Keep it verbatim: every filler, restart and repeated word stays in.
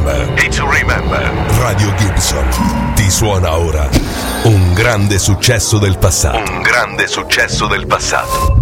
remember. E to remember. Radio Gibson ti suona ora un grande successo del passato. Un grande successo del passato.